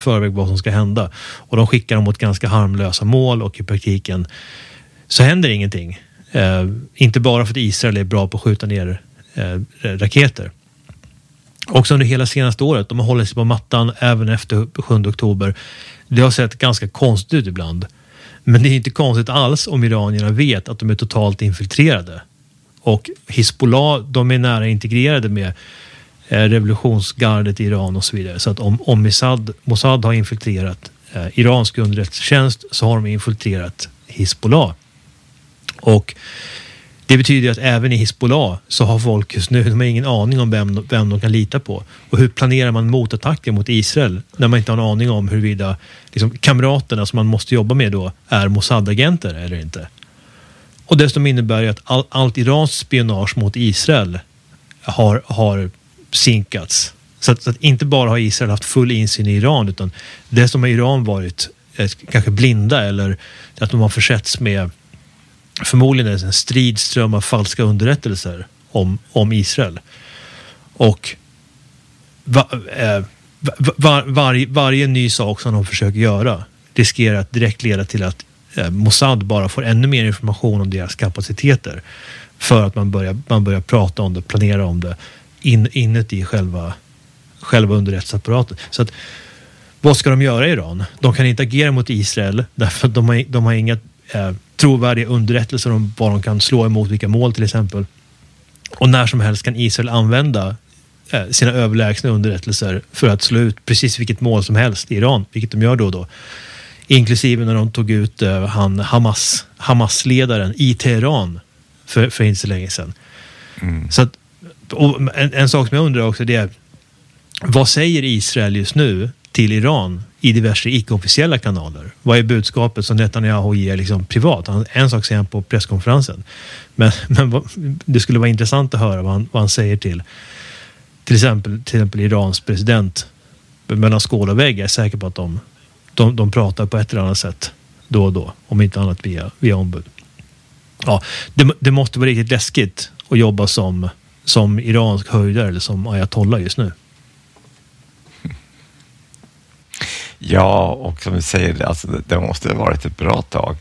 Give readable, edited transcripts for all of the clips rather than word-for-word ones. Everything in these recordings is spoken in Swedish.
förväg vad som ska hända. Och de skickar dem mot ganska harmlösa mål och i praktiken så händer ingenting. Inte bara för att Israel är bra på att skjuta ner raketer. Också under hela senaste året, de har hållit sig på mattan även efter 7 oktober. Det har sett ganska konstigt ut ibland. Men det är inte konstigt alls om iranierna vet att de är totalt infiltrerade. Och Hizbollah, de är nära integrerade med revolutionsgardet i Iran och så vidare. Så att om Mossad har infiltrerat iransk underrättelsetjänst så har de infiltrerat Hizbollah. Och det betyder att även i Hizbollah så har folk just nu, de har ingen aning om vem de kan lita på. Och hur planerar man motattacker mot Israel när man inte har en aning om huruvida liksom, kamraterna som man måste jobba med då är Mossad-agenter eller inte. Och dessutom innebär det att allt Irans spionage mot Israel har sinkats. Så att inte bara har Israel haft full insyn i Iran, utan dessutom har Iran varit kanske blinda eller att de har försetts med förmodligen en stridström av falska underrättelser om Israel. Och varje ny sak som de försöker göra riskerar att direkt leda till att Mossad bara får ännu mer information om deras kapaciteter för att man börjar prata om det, planera om det inuti själva underrättelseapparaten. Så att, vad ska de göra i Iran? De kan inte agera mot Israel därför att de har inga trovärdiga underrättelser om vad de kan slå emot, vilka mål till exempel. Och när som helst kan Israel använda sina överlägsna underrättelser för att slå ut precis vilket mål som helst i Iran, vilket de gör då. Inklusive när de tog ut Hamas-ledaren i Teheran för inte så länge sedan. Mm. Så att, en sak som jag undrar också, det är vad säger Israel just nu till Iran i diverse icke-officiella kanaler? Vad är budskapet som Netanyahu ger liksom privat? En sak säger han på presskonferensen. Men det skulle vara intressant att höra vad han säger till exempel Irans president mellan skål och vägg. Jag är säker på att de pratar på ett eller annat sätt då och då, om inte annat via ombud. Ja, det måste vara riktigt läskigt att jobba som iransk höjdare eller som ayatollah just nu. Ja, och som vi säger, alltså, det måste ha varit ett bra tag.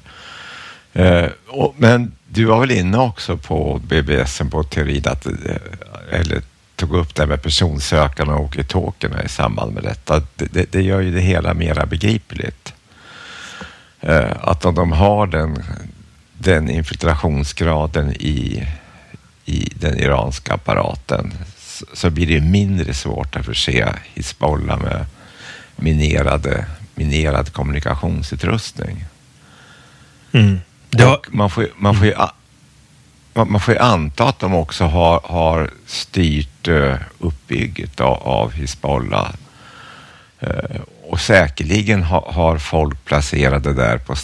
Men du var väl inne också på BBS:en på teorin eller tog upp det med personsökarna och walkie-talkierna i samband med detta. Det gör ju det hela mera begripligt. Att om de har den infiltrationsgraden i den iranska apparaten så blir det mindre svårt att förse Hizbollah med minerad kommunikationsutrustning. Mm. Och man får ju anta att de också har styrt uppbygget av Hizbollah. Och säkerligen har folk placerade där på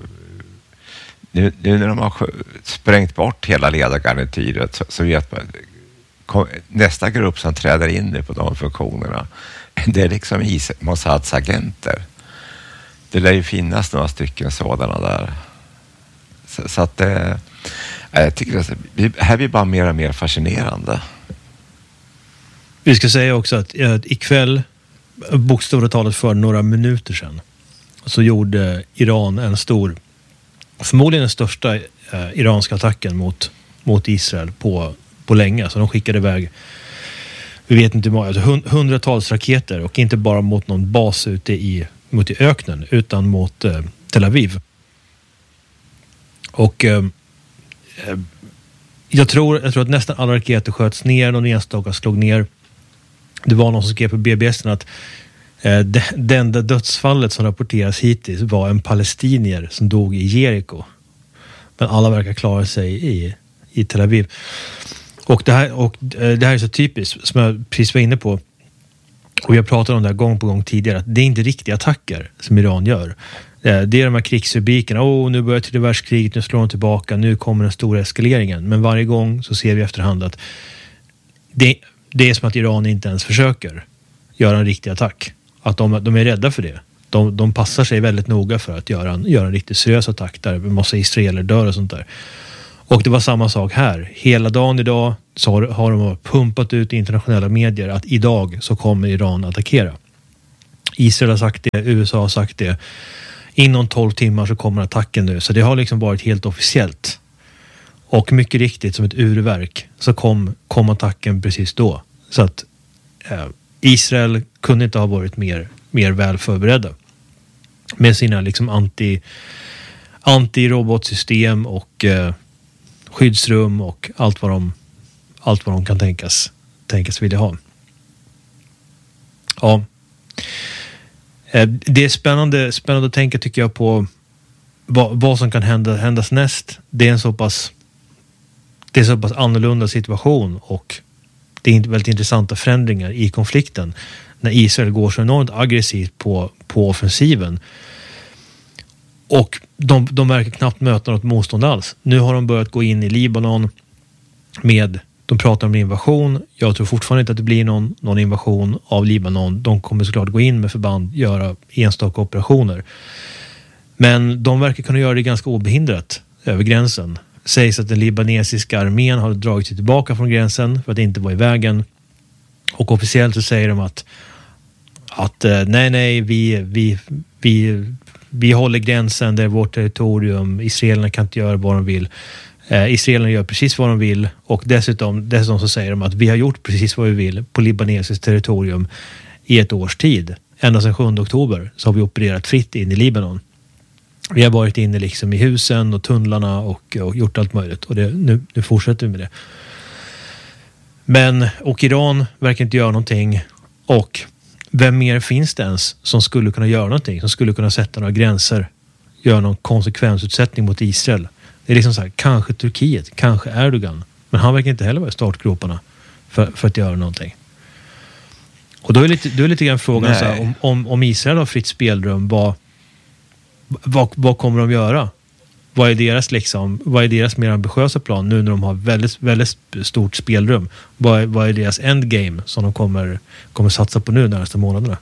nu när de har sprängt bort hela ledargarnityret så vet man nästa grupp som träder in på de funktionerna, det är liksom Mossads agenter. Det lär ju finnas några stycken sådana där. Så att jag tycker att det här blir bara mer och mer fascinerande. Vi ska säga också att ikväll, bokstavligt talat för några minuter sedan, så gjorde Iran förmodligen den största iranska attacken mot Israel på länge. Så de skickade iväg, vi vet inte hur många, hundratals raketer, och inte bara mot någon bas mot i öknen, utan mot Tel Aviv. Och jag tror att nästan alla raketer sköts ner, någon enstaka slog ner. Det var någon som skrev på BBS att det enda dödsfallet som rapporteras hittills var en palestinier som dog i Jericho. Men alla verkar klara sig i Tel Aviv. Och det här är så typiskt, som jag precis var inne på. Och jag pratade om det här gång på gång tidigare, att det är inte riktiga attacker som Iran gör. Det är de här krigsrubrikerna. Nu börjar tredje världskriget, nu slår de tillbaka, nu kommer den stora eskaleringen. Men varje gång så ser vi efterhand att det är som att Iran inte ens försöker göra en riktig attack. Att de är rädda för det. De passar sig väldigt noga för att göra en riktigt seriös attack där en massa israeler dör och sånt där. Och det var samma sak här. Hela dagen idag så har de pumpat ut i internationella medier att idag så kommer Iran attackera. Israel har sagt det, USA har sagt det. Inom 12 timmar så kommer attacken nu. Så det har liksom varit helt officiellt. Och mycket riktigt som ett urverk så kom attacken precis då. Så att Israel kunde inte ha varit mer väl förberedda. Med sina liksom anti-robotsystem och skyddsrum och allt vad de kan tänkas vilja ha. Ja. Det är spännande att tänka, tycker jag, på vad som kan händas näst. Det är en så pass annorlunda situation och det är väldigt intressanta förändringar i konflikten när Israel går så enormt aggressivt på offensiven. Och de verkar knappt möta något motstånd alls. Nu har de börjat gå in i Libanon de pratar om invasion. Jag tror fortfarande inte att det blir någon invasion av Libanon. De kommer såklart gå in med förband, göra enstaka operationer. Men de verkar kunna göra det ganska obehindrat över gränsen. Sägs att den libanesiska armén har dragit sig tillbaka från gränsen för att inte vara i vägen. Och officiellt så säger de att nej, vi håller gränsen, det är vårt territorium. Israelerna kan inte göra vad de vill. Israelerna gör precis vad de vill och dessutom så säger de att vi har gjort precis vad vi vill på libanesiskt territorium i ett års tid. Ända sedan 7 oktober så har vi opererat fritt in i Libanon. Vi har varit inne liksom i husen och tunnlarna och gjort allt möjligt och nu fortsätter vi med det. Och Iran verkar inte göra någonting och vem mer finns det ens som skulle kunna göra någonting, som skulle kunna sätta några gränser, göra någon konsekvensutsättning mot Israel? Det är liksom så här, kanske Turkiet, kanske Erdogan. Men han verkar inte heller vara i startgroparna för att göra någonting. Och då är lite grann frågan så här, om Israel har fritt spelrum, vad kommer de göra? Vad är deras mer ambitiösa plan nu när de har väldigt, väldigt stort spelrum? Vad är deras endgame som de kommer satsa på nu de närmaste månaderna?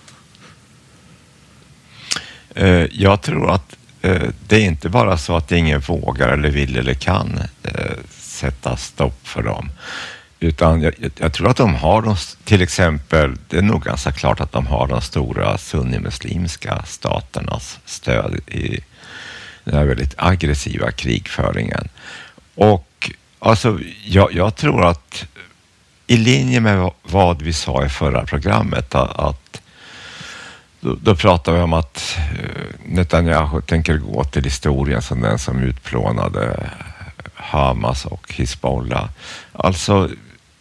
Jag tror att det är inte bara så att ingen vågar eller vill eller kan sätta stopp för dem. Utan jag tror att de har till exempel, det är nog ganska klart att de har de stora sunnimuslimska staternas stöd i den här väldigt aggressiva krigföringen. Och alltså, jag tror att i linje med vad vi sa i förra programmet att då pratar vi om att Netanyahu tänker gå till historien som den som utplånade Hamas och Hizbollah. Alltså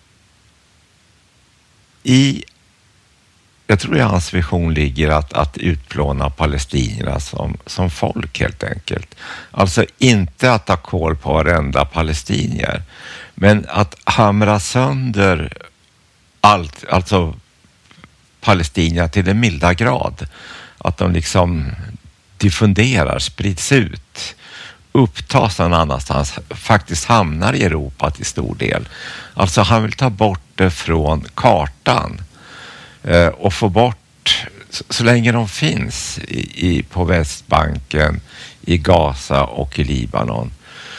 jag tror i hans vision ligger att utplåna palestinierna som folk helt enkelt. Alltså inte att ta koll på varenda palestinier, men att hamra sönder allt, alltså palestinier till en milda grad. Att de liksom diffunderar, sprids ut, upptas någon annanstans, faktiskt hamnar i Europa till stor del. Alltså han vill ta bort det från kartan och få bort, så länge de finns på Västbanken, i Gaza och i Libanon,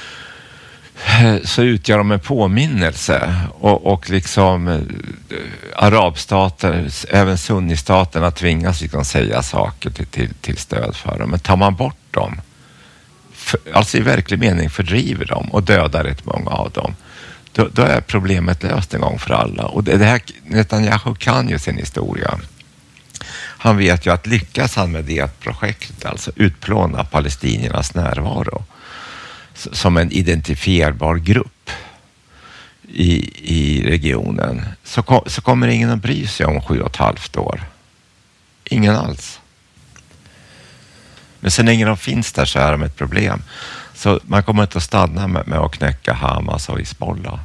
så utgör de en påminnelse och liksom arabstater, även sunnistaterna tvingas liksom säga saker till stöd för dem. Men tar man bort dem, alltså i verklig mening fördriver dem och dödar rätt många av dem, då är problemet löst en gång för alla. Och det här, Netanyahu kan ju sin historia. Han vet ju att lyckas han med det projektet, alltså utplåna palestiniernas närvaro som en identifierbar grupp i regionen, så kommer ingen att bry sig om 7,5 år. Ingen alls. Men sen länge de finns där så är de ett problem. Så man kommer inte att stanna med att knäcka Hamas och Hizbollah.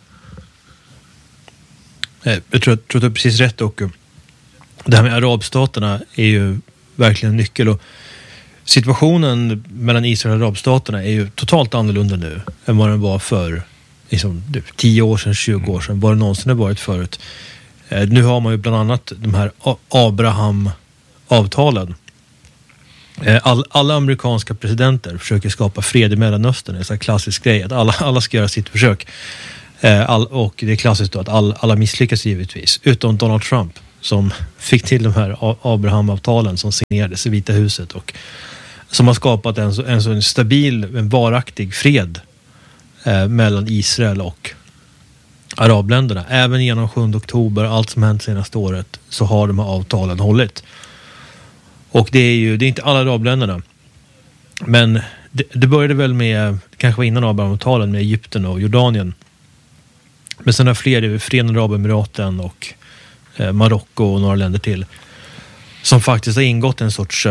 Jag tror att du är precis rätt, och det här med arabstaterna är ju verkligen en nyckel, och situationen mellan Israel och arabstaterna är ju totalt annorlunda nu än vad den var för liksom, 10 år sedan, 20 år sedan, vad det någonsin har varit förut. Nu har man ju bland annat de här Abraham-avtalen. Alla amerikanska presidenter försöker skapa fred i Mellanöstern. Det är en sån klassisk grej att alla ska göra sitt försök. Och det är klassiskt då att alla misslyckas givetvis, utom Donald Trump som fick till de här Abraham-avtalen som signerades i Vita huset och som har skapat en stabil, en varaktig fred mellan Israel och arabländerna. Även genom 7 oktober, allt som hänt senaste året, så har de här avtalen hållit. Och det är inte alla arabländerna. Men det började väl med, kanske var innan Abraham-avtalen, med Egypten och Jordanien. Men sen har fler, det är Förenade Arabemiraten och Marocko och några länder till, som faktiskt har ingått en sorts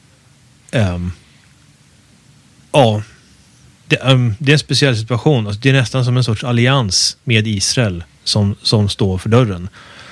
det är en speciell situation. Alltså, det är nästan som en sorts allians med Israel som står för dörren.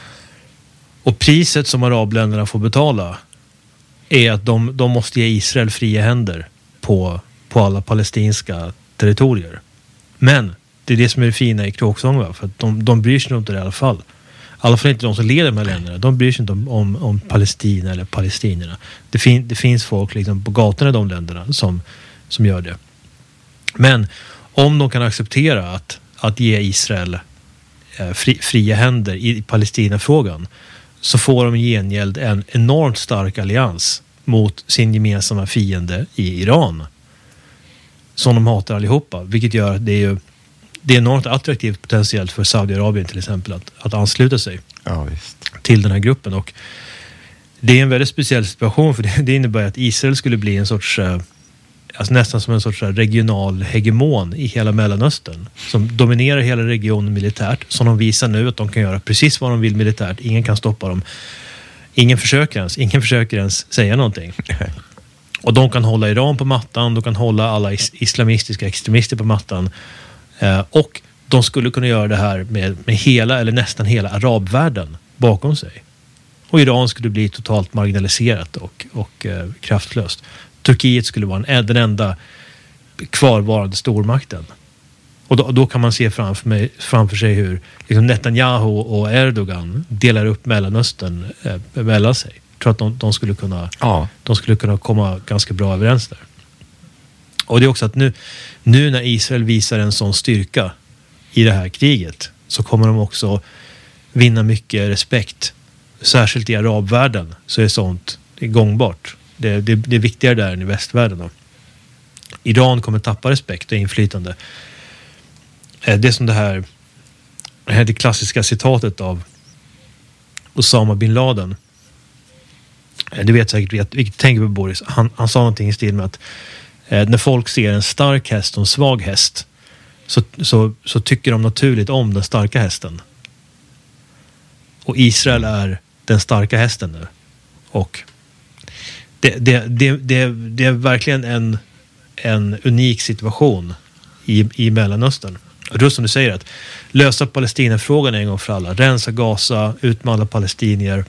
Och priset som arabländerna får betala är att de måste ge Israel fria händer på alla palestinska territorier. Men det är det som är det fina i kråksång, va? För att de bryr sig inte i alla fall. I alla fall inte de som leder de här länderna. De bryr sig inte om Palestina eller palestinierna. Det finns folk liksom på gatorna i de länderna som gör det. Men om de kan acceptera att ge Israel fria händer i Palestinafrågan, så får de i gengäld en enormt stark allians mot sin gemensamma fiende i Iran, som de hatar allihopa, vilket gör att det är enormt attraktivt potentiellt för Saudiarabien till exempel att ansluta sig till den här gruppen. Och det är en väldigt speciell situation, för det innebär att Israel skulle bli en sorts alltså nästan som en sorts regional hegemon i hela Mellanöstern, som dominerar hela regionen militärt, som de visar nu att de kan göra precis vad de vill militärt. Ingen kan stoppa dem. Ingen försöker ens säga någonting. Och de kan hålla Iran på mattan, de kan hålla alla islamistiska extremister på mattan, och de skulle kunna göra det här med hela eller nästan hela arabvärlden bakom sig. Och Iran skulle bli totalt marginaliserat och kraftlöst. Turkiet skulle vara den enda kvarvarande stormakten. Och då kan man se framför sig hur liksom Netanyahu och Erdogan delar upp Mellanöstern mellan sig. Jag tror att de skulle kunna komma ganska bra överens där. Och det är också att nu när Israel visar en sån styrka i det här kriget, så kommer de också vinna mycket respekt. Särskilt i arabvärlden så är sånt gångbart. Det är viktigare där än i västvärlden då. Iran kommer tappa respekt och inflytande. Det är som det klassiska citatet av Osama bin Laden. Du vet säkert vilket tänker på Boris. Han sa någonting i stil med att när folk ser en stark häst och en svag häst, så tycker de naturligt om den starka hästen. Och Israel är den starka hästen nu. Och det är verkligen en unik situation i Mellanöstern. Och då som du säger, att lösa Palestinafrågan en gång för alla. Rensa Gaza, ut med alla palestinier.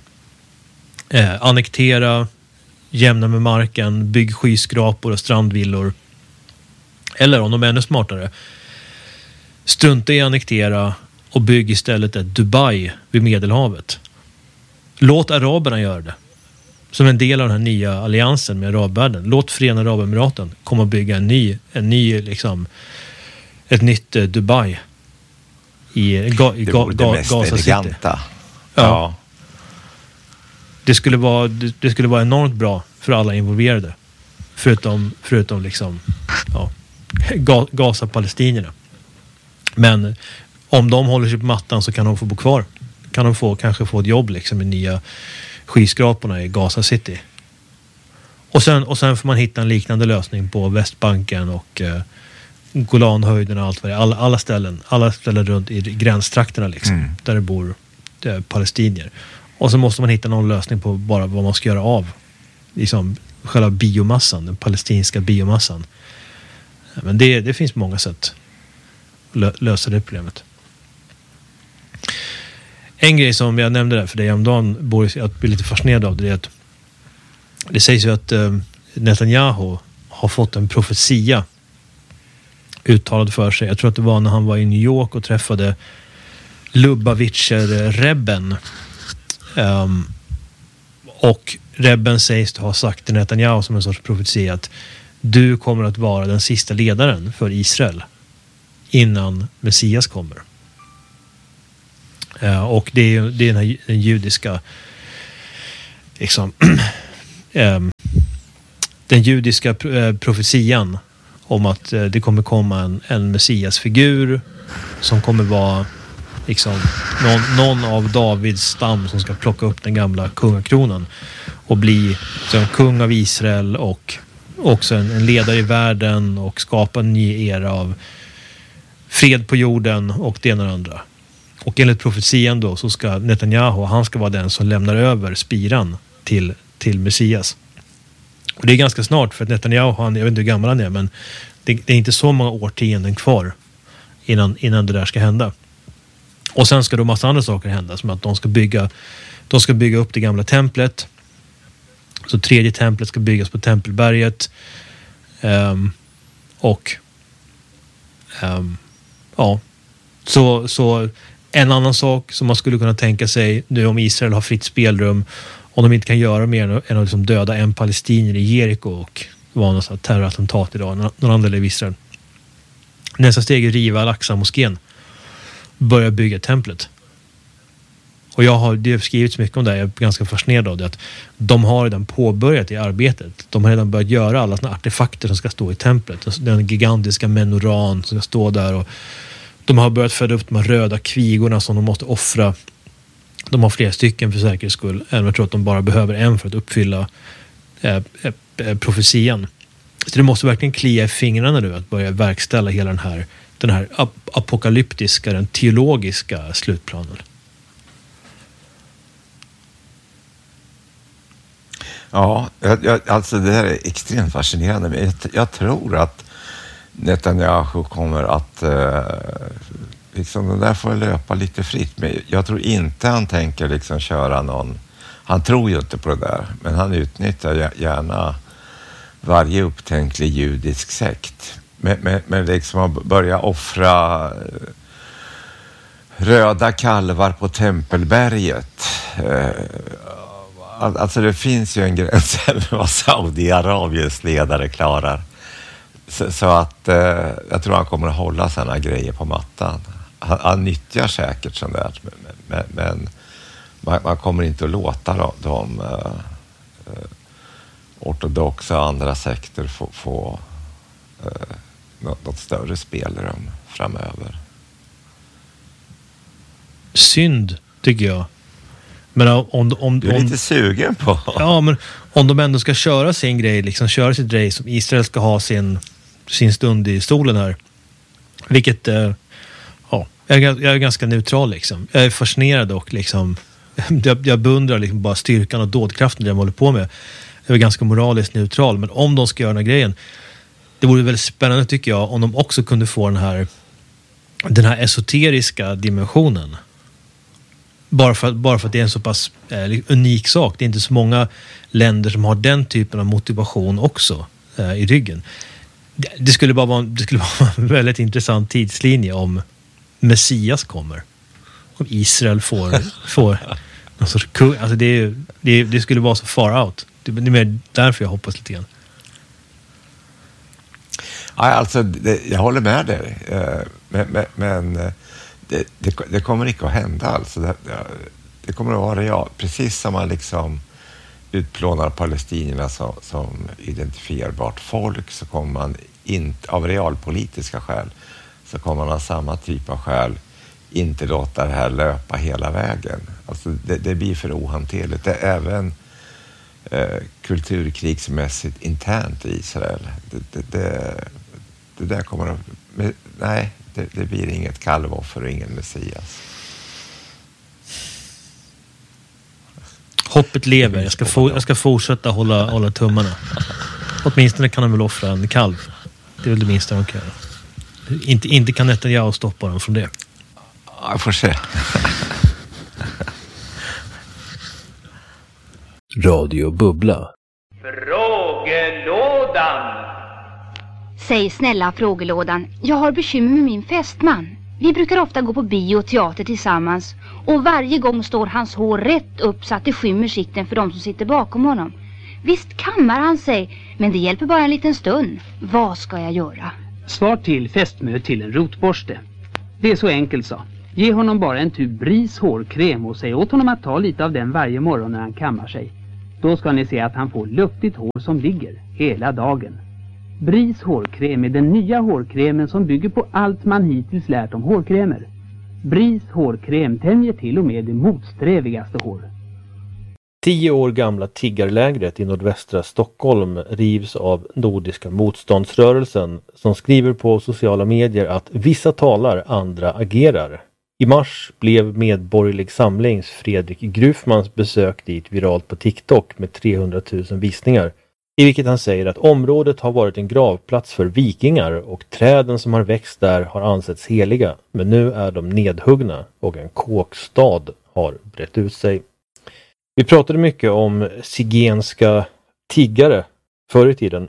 Annektera, jämna med marken, bygg skyskrapor och strandvillor. Eller om de är ännu smartare, strunta i att annektera och bygg istället ett Dubai vid Medelhavet. Låt araberna göra det. Som en del av den här nya alliansen med arabvärlden. Låt Förenade Arabemiraten komma och bygga ett nytt Dubai i Gaza City. Ja. Det skulle vara enormt bra för alla involverade. Förutom liksom Gaza-palestinierna. Men om de håller sig på mattan så kan de få bo kvar. Kan de kanske få ett jobb liksom i nya skyskraporna i Gaza City. Och sen får man hitta en liknande lösning på Västbanken och Golanhöjden och allt vad det är. Alla ställen runt i gränstrakterna liksom, där det bor palestinier. Och så måste man hitta någon lösning på bara vad man ska göra av liksom själva biomassan, den palestinska biomassan. Men det finns många sätt att lösa det problemet. En grej som jag nämnde där för dig om dagen, Boris, att bli lite fascinerad av det är att det sägs ju att Netanyahu har fått en profetia uttalad för sig. Jag tror att det var när han var i New York och träffade Lubavitcher-rebben. Och rebben sägs ha sagt till Netanyahu som en sorts profetia att du kommer att vara den sista ledaren för Israel innan Messias kommer. Och det är den judiska liksom den judiska profetian om att det kommer komma en messiasfigur som kommer vara liksom någon av Davids stam som ska plocka upp den gamla kungakronan och bli en kung av Israel och också en ledare i världen och skapa en ny era av fred på jorden och det ena och andra. Och enligt profetian då så ska Netanyahu, han ska vara den som lämnar över spiran till Messias. Och det är ganska snart, för att Netanyahu, jag vet inte hur gammal han är, men det är inte så många årtionden kvar innan det där ska hända. Och sen ska då massa andra saker hända, som att de ska bygga upp det gamla templet. Så tredje templet ska byggas på Tempelberget. Så en annan sak som man skulle kunna tänka sig nu, om Israel har fritt spelrum, om de inte kan göra mer än att liksom döda en palestinier i Jeriko och var något terrorattentat idag, någon annan del av Israel. Nästa steg är att riva Al-Aqsa-moskén, börja bygga templet. Och det har skrivits mycket om det, jag är ganska fascinerad av det, att de har redan påbörjat i arbetet. De har redan börjat göra alla såna artefakter som ska stå i templet. Den gigantiska menoran som ska stå där, och de har börjat föda upp de här röda kvigorna som de måste offra. De har flera stycken för säkerhets skull. Även jag tror att de bara behöver en för att uppfylla profetian. Så det måste verkligen klia i fingrarna nu att börja verkställa hela den här apokalyptiska, den teologiska slutplanen. Ja, alltså det här är extremt fascinerande. Men jag tror att Netanyahu kommer att liksom den där får löpa lite fritt. Men jag tror inte han tänker liksom köra någon. Han tror ju inte på det där, men han utnyttjar gärna varje upptänklig judisk sekt. Men liksom att börja offra röda kalvar på Tempelberget. Alltså det finns ju en gräns vad Saudiarabiens ledare klarar. Så att jag tror han kommer att hålla sådana grejer på mattan. Han nyttjar säkert sånt där, men man kommer inte att låta de ortodoxa och andra sekter få något större spelrum framöver. Synd, tycker jag. Men om du är lite sugen på. Ja, men om de ändå ska köra sin grej, liksom köra sitt race, som Israel ska ha sin stund i stolen här. Vilket, jag är ganska neutral liksom. Jag är fascinerad och liksom, jag beundrar liksom bara styrkan och dådkraften de håller på med. Jag är ganska moraliskt neutral, men om de ska göra den här grejen, det vore väldigt spännande tycker jag, om de också kunde få den här esoteriska dimensionen. Bara för att det är en så pass unik sak. Det är inte så många länder som har den typen av motivation också i ryggen. Det skulle bara vara en väldigt intressant tidslinje om Messias kommer. Om Israel får någon sorts kung. Alltså det skulle vara så far out. Det är mer därför jag hoppas lite grann. Ja, alltså jag håller med dig. Men det kommer inte att hända. Alltså det kommer att vara real. Precis som man liksom utplånar palestinierna som identifierbart folk, så kommer man inte, av realpolitiska skäl, så kommer man av samma typ av skäl inte låta det här löpa hela vägen. Alltså det blir för ohanterligt. Det är även kulturkrigsmässigt internt i Israel. Det där kommer att... Nej, det blir inget kalvoffer och ingen Messias. Hoppet lever. Jag ska fortsätta hålla tummarna. Åtminstone kan de väl offra en kalv. Det är väl det minsta de kan göra. Inte kan Netanyahu stoppa dem från det. Jag får se. Radio Bubbla. Frågelådan. Säg snälla frågelådan, jag har bekymmer med min fästman. Vi brukar ofta gå på bio och teater tillsammans, och varje gång står hans hår rätt upp så att det skymmer sikten för de som sitter bakom honom. Visst kammar han sig, men det hjälper bara en liten stund. Vad ska jag göra? Svar till fästmö till en rotborste. Det är så enkelt, så. Ge honom bara en tub Bris hårkräm och säg åt honom att ta lite av den varje morgon när han kammar sig. Då ska ni se att han får luftigt hår som ligger hela dagen. Bris hårkräm är den nya hårkrämen som bygger på allt man hittills lärt om hårkrämer. Bris hårkräm tämjer till och med det motsträvigaste hår. 10 år gamla tiggarlägret i nordvästra Stockholm rivs av Nordiska motståndsrörelsen som skriver på sociala medier att vissa talar, andra agerar. I mars blev Medborgerlig Samlings Fredrik Grufmans besök dit viralt på TikTok med 300 000 visningar, i vilket han säger att området har varit en gravplats för vikingar och träden som har växt där har ansetts heliga, men nu är de nedhuggna och en kåkstad har brett ut sig. Vi pratade mycket om zigenska tiggare förr i tiden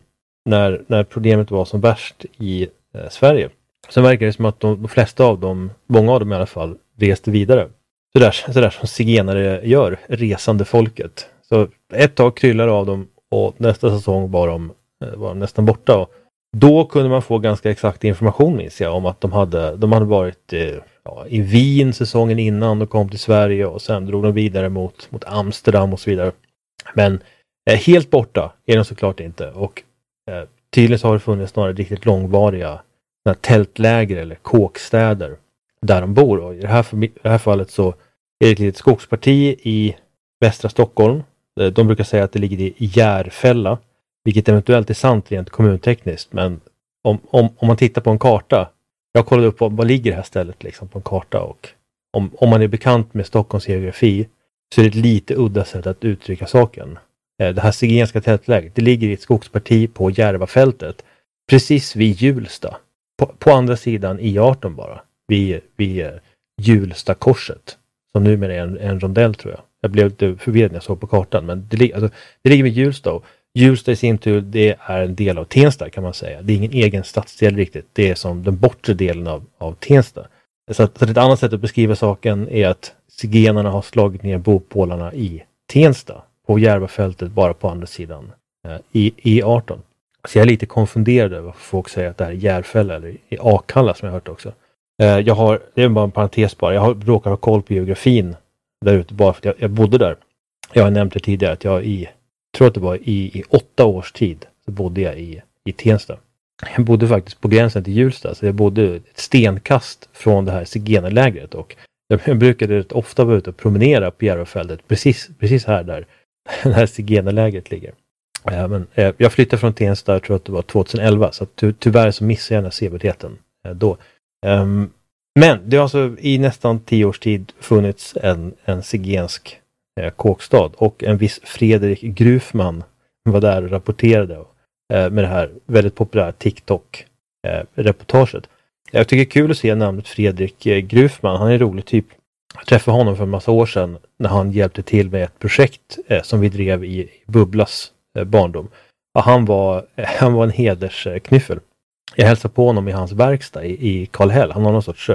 när problemet var som värst i Sverige. Sen verkar det som att de flesta av dem, många av dem i alla fall, reste vidare. Så där som zigenare gör, resande folket. Så ett tag kryllar av dem och nästa säsong var de nästan borta. Och då kunde man få ganska exakt information, minns jag, om att de hade varit i Wien säsongen innan och kom till Sverige och sen drog de vidare mot Amsterdam och så vidare. Men helt borta är de såklart inte. Och tydligen så har det funnits snarare riktigt långvariga tältläger eller kåkstäder där de bor. Och i det här fallet så är det ett litet skogsparti i västra Stockholm. De brukar säga att det ligger i Järfälla, vilket eventuellt är sant rent kommuntekniskt, men om man tittar på en karta, jag kollade upp vad ligger det här stället liksom på en karta, och om man är bekant med Stockholms geografi så är det ett lite udda sätt att uttrycka saken. Det här zigenska tältläget, det ligger i ett skogsparti på Järvafältet, precis vid Hjulsta, på andra sidan I18 bara, vid Hjulstakorset, som numera är en rondell tror jag. Jag blev lite förvirrad när jag såg på kartan, men det ligger vid Hjulsta. Hjulsta i sin tur, det är en del av Tensta kan man säga. Det är ingen egen stadsdel riktigt. Det är som den bortre delen av Tensta. Så ett annat sätt att beskriva saken är att zigenarna har slagit ner bopålarna i Tensta på Järvafältet bara på andra sidan i 18. Så jag är lite konfunderad över varför folk säger att det här är Järfälla eller i Akalla som jag har hört också. Det är bara en parentes bara. Jag råkar ha koll på geografin där ute bara för att jag bodde där. Jag har nämnt det tidigare att jag tror att det var i 8 års tid så bodde jag i Tensta. Jag bodde faktiskt på gränsen till Hjulsta, så jag bodde ett stenkast från det här zigenarlägret, och jag brukade rätt ofta vara ute och promenera på Järvafältet precis här där det här zigenarlägret ligger. Men jag flyttade från Tensta, jag tror att det var 2011, så tyvärr så missade jag den här sevärdheten då. Men det har alltså i nästan 10 års tid funnits en zigensk kåkstad, och en viss Fredrik Grufman var där och rapporterade med det här väldigt populära TikTok-reportaget. Jag tycker det är kul att se namnet Fredrik Grufman. Han är en rolig typ. Jag träffade honom för en massa år sedan när han hjälpte till med ett projekt som vi drev i Bubblas barndom. Och han var en hedersknyffel. Jag hälsade på honom i hans verkstad i Karlhäll. Han har någon sorts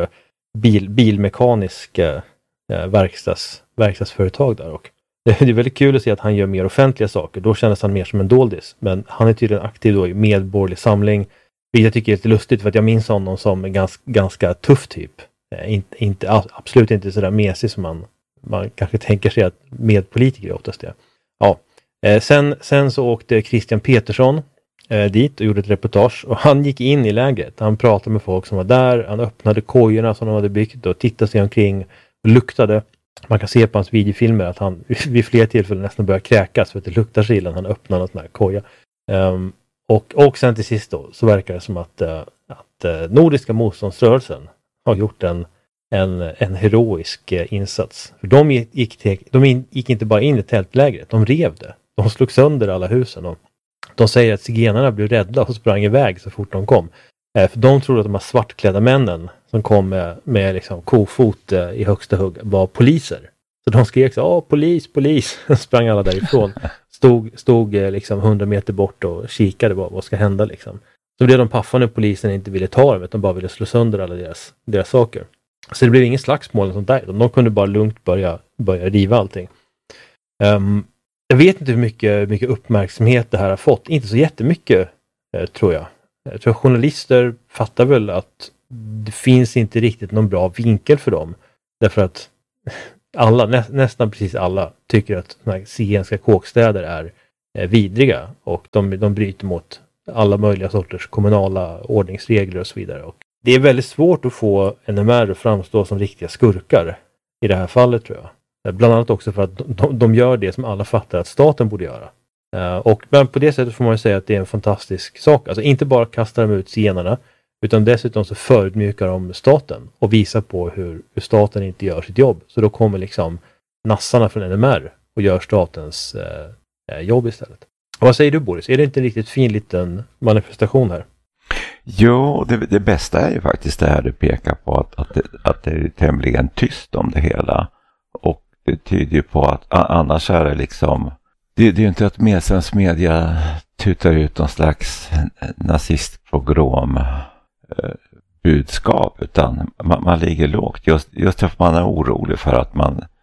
bilmekanisk verkstadsföretag där, och det är väldigt kul att se att han gör mer offentliga saker. Då känns han mer som en doldis, men han är tydligen aktiv då i Medborgerlig Samling, vilket jag tycker är lite lustigt för att jag minns honom som en ganska tuff typ. Absolut inte sådär mesig som man kanske tänker sig att medpolitiker oftast är. Ja. Sen så åkte Christian Petersson dit och gjorde ett reportage, och han gick in i lägret. Han pratade med folk som var där, han öppnade kojorna som de hade byggt och tittade sig omkring och luktade. Man kan se på hans videofilmer att han vid flera tillfällen nästan börjar kräkas för att det luktar så illa när han öppnar någon sån här koja. Och sen till sist då så verkar det som att Nordiska motståndsrörelsen har gjort en heroisk insats. För de gick inte bara in i tältlägret, de rev det. De slog sönder alla husen, och de säger att zigenarna blev rädda och sprang iväg så fort de kom. För de trodde att de här svartklädda männen som kom med liksom kofot i högsta hugg var poliser. Så de skrek så, polis, sprang alla därifrån. Stod liksom 100 meter bort och kikade vad ska hända liksom. Så blev de paffade när polisen inte ville ta dem, utan bara ville slå sönder alla deras saker. Så det blev ingen slagsmål eller sånt där. De kunde bara lugnt börja riva allting. Jag vet inte hur mycket uppmärksamhet det här har fått. Inte så jättemycket, tror jag. Jag tror journalister fattar väl att det finns inte riktigt någon bra vinkel för dem. Därför att nästan precis alla tycker att såna här zigenska kåkstäder är vidriga och de bryter mot alla möjliga sorters kommunala ordningsregler och så vidare. Och det är väldigt svårt att få NMR att framstå som riktiga skurkar i det här fallet, tror jag. Bland annat också för att de gör det som alla fattar att staten borde göra. Men på det sättet får man ju säga att det är en fantastisk sak. Alltså inte bara kastar de ut zigenarna, utan dessutom så förödmjukar de staten och visar på hur staten inte gör sitt jobb. Så då kommer liksom nassarna från NMR och gör statens jobb istället. Och vad säger du, Boris? Är det inte en riktigt fin liten manifestation här? Jo, det bästa är ju faktiskt det här du pekar på, att det är tämligen tyst om det hela. Och det tyder ju på att annars är det liksom, det är ju inte att svensk media tutar ut någon slags nazistpogrom budskap, utan man ligger lågt just för att man är orolig för att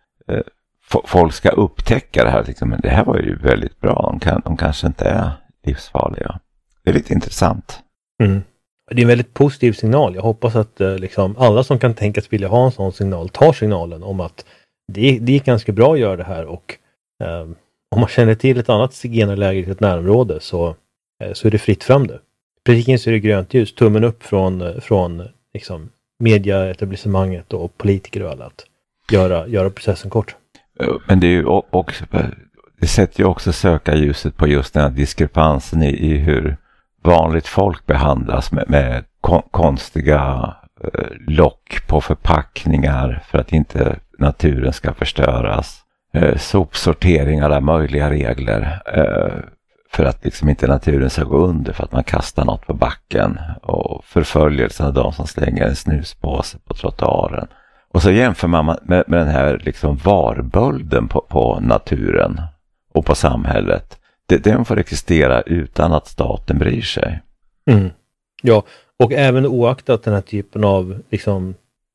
folk ska upptäcka det här liksom. Men det här var ju väldigt bra, de kanske inte är livsfarliga. Det är lite intressant. Det är en väldigt positiv signal. Jag hoppas att liksom alla som kan tänkas vilja ha en sån signal tar signalen om att det är ganska bra att göra det här, och om man känner till ett annat zigenarläger i ett närområde så är det fritt fram det. Precis så är det grönt ljus, tummen upp från liksom mediaetablissemanget och politiker och alla att göra processen kort. Men det är ju också, det sätter ju också sökarljuset på just den här diskrepansen i hur vanligt folk behandlas med konstiga lock på förpackningar för att inte naturen ska förstöras. Sopsortering, alla möjliga regler för att liksom inte naturen ska gå under för att man kastar något på backen, och förföljelsen av de som slänger en snuspåse på trottoaren. Och så jämför man med den här liksom varbölden på naturen och på samhället. Den får existera utan att staten bryr sig. Ja, och även oaktat den här typen av liksom,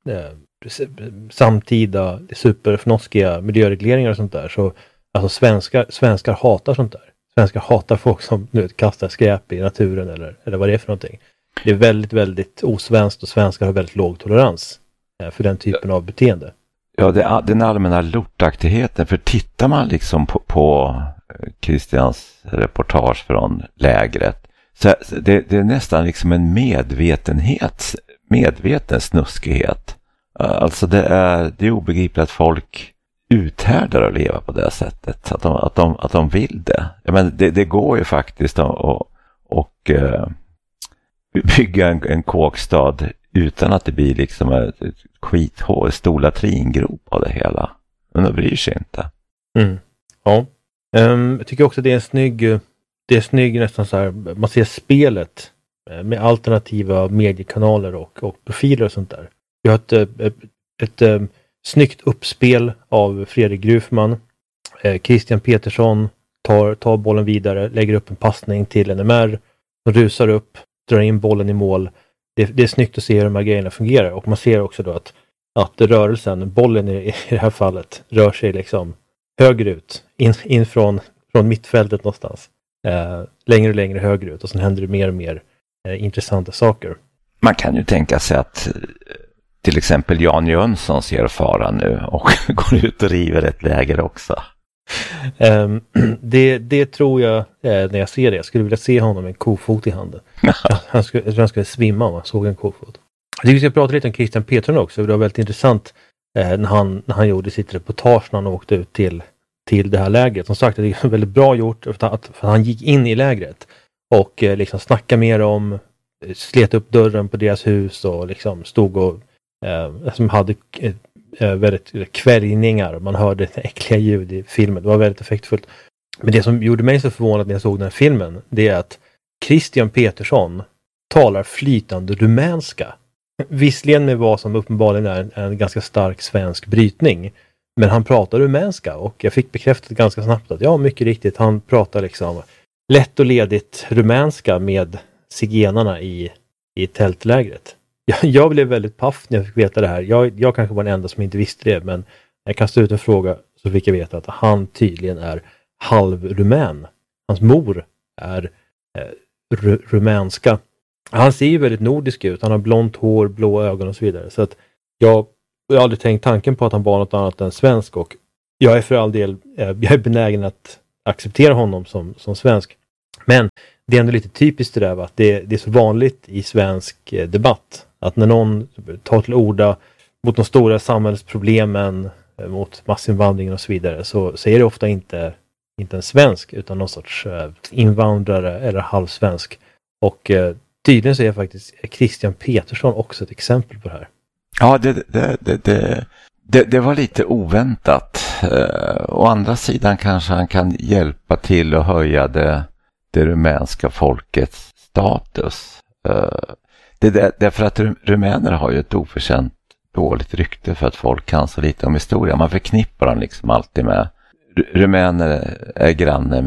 samtida superfnoskiga miljöregleringar och sånt där, så alltså svenskar hatar sånt där. Svenskar hatar folk som kastar skräp i naturen eller vad det är för någonting. Det är väldigt, väldigt osvenskt, och svenskar har väldigt låg tolerans för den typen av beteende. Ja, den allmänna lortaktigheten, för tittar man liksom på Christians reportage från lägret, så det är nästan liksom en medveten snuskighet. Alltså det är obegripligt att folk uthärdar att leva på det sättet, att de vill det. Jag menar, det går ju faktiskt att bygga en kåkstad utan att det blir liksom ett stor latringrop av det hela. Men de bryr sig inte. Ja. Jag tycker också det är snygg nästan så här, man ser spelet med alternativa mediekanaler och profiler och sånt där. Vi har ett snyggt uppspel av Fredrik Grufman. Christian Petersson tar bollen vidare, lägger upp en passning till NMR, rusar upp, drar in bollen i mål. Det är snyggt att se hur de här grejerna fungerar, och man ser också då att rörelsen, bollen i det här fallet, rör sig liksom högerut, in från mittfältet någonstans. Längre och längre högerut, och sen händer det mer och mer intressanta saker. Man kan ju tänka sig att till exempel Jan Jönsson ser faran nu och går ut och river ett läger också. Det tror jag när jag ser det. Jag skulle vilja se honom med en kofot i handen. Jag tror han skulle svimma om han såg en kofot. Jag tycker vi ska prata lite om Christian Petersson också. Det var väldigt intressant när han gjorde sitt reportage när han åkte ut till det här lägret. Som sagt, det är väldigt bra gjort för att han gick in i lägret och liksom snackade mer om, slet upp dörren på deras hus och liksom stod och som hade väldigt kväljningar. Man hörde äckliga ljud i filmen. Det var väldigt effektfullt. Men det som gjorde mig så förvånad när jag såg den här filmen, det är att Christian Petersson talar flytande rumänska. Visserligen med vad som uppenbarligen är en ganska stark svensk brytning. Men han pratar rumänska, och jag fick bekräftat ganska snabbt att ja, mycket riktigt, han pratar liksom lätt och ledigt rumänska med zigenarna i tältlägret. Jag blev väldigt paff när jag fick veta det här. Jag kanske var den enda som inte visste det, men när jag kastade ut en fråga så fick jag veta att han tydligen är halvrumän. Hans mor är rumänska. Han ser ju väldigt nordisk ut. Han har blont hår, blå ögon och så vidare. Så att jag jag har aldrig tänkt tanken på att han var något annat än svensk, och jag är för all del jag är benägen att acceptera honom som svensk. Men det är ändå lite typiskt det där, va? Att det är så vanligt i svensk debatt att när någon tar till orda mot de stora samhällsproblemen, mot massinvandringen och så vidare, så är det ofta inte en svensk utan någon sorts invandrare eller halvsvensk. Och tydligen så är faktiskt Christian Petersson också ett exempel på det här. Ja, det var lite oväntat. Å andra sidan kanske han kan hjälpa till att höja det rumänska folkets status. Därför att rumäner har ju ett oförtjänt dåligt rykte för att folk kan så lite om historia. Man förknippar dem liksom alltid med rumäner är granne